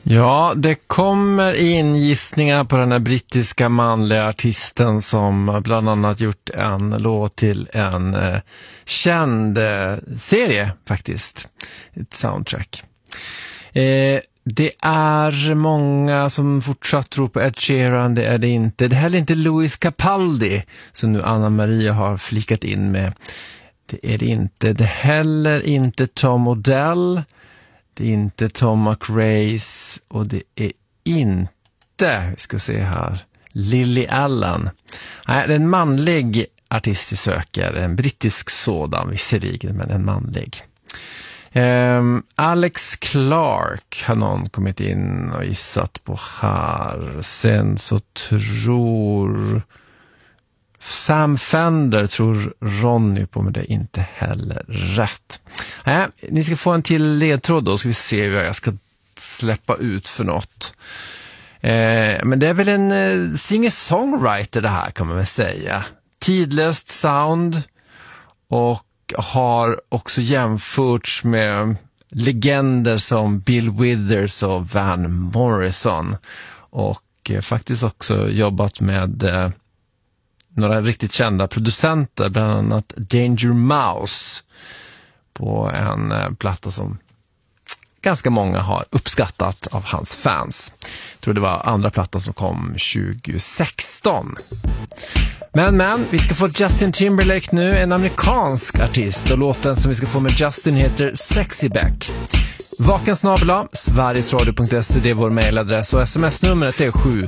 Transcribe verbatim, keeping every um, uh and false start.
Ja, det kommer in gissningar på den här brittiska manliga artisten som bland annat gjort en låt till en eh, känd eh, serie faktiskt. Ett soundtrack. Eh, det är många som fortsatt tror på Ed Sheeran, det är det inte. Det är heller inte Louis Capaldi som nu Anna Maria har flikat in med. Det är det inte. Det är heller inte Tom Odell. Det är inte Tom McRae och det är inte, vi ska se här, Lily Allen. Nej, det är en manlig artist vi söker, en brittisk sådan visserligen, men en manlig. Um, Alex Clark har någon kommit in och gissat på här. Sen så tror Sam Fender tror Ronny på, men det är inte heller rätt. Nej, ni ska få en till ledtråd då, ska vi se vad jag ska släppa ut för något. Eh, men det är väl en eh, singer-songwriter det här, kan man väl säga. Tidlöst sound och har också jämförts med legender som Bill Withers och Van Morrison. Och eh, faktiskt också jobbat med eh, några riktigt kända producenter, bland annat Danger Mouse på en eh, platta som ganska många har uppskattat av hans fans. Jag tror det var andra plattan som kom tjugo sexton. Men, men, vi ska få Justin Timberlake nu, en amerikansk artist, och låten som vi ska få med Justin heter Sexy Back. Vakensnabel-a, sverigesradio punkt se, det är vår mailadress och sms-numret är sju